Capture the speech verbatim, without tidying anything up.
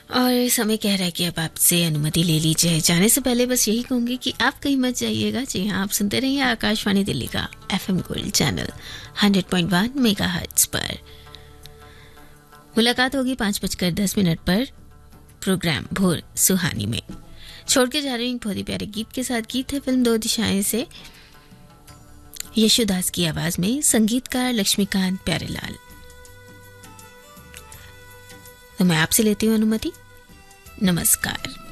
और समय कह रहा है कि अब आपसे अनुमति ले लीजिए। जाने से पहले बस यही कहूँगी कि आप कहीं मत जाइएगा। जी हाँ, आप सुनते रहिए आकाशवाणी दिल्ली का FM gold channel hundred point one megahertz पर। मुलाकात होगी पाँच बजकर दस मिनट पर प्रोग्राम भोर सुहानी में। छोड़ के जा रही हूँ बहुत ही प्यारे गीत के साथ। गीत है फिल्म दो दिशाएं से, यशोदास की आवाज में, संगीतकार लक्ष्मीकांत प्यारेलाल। तो मैं आपसे लेती हूँ अनुमति। नमस्कार।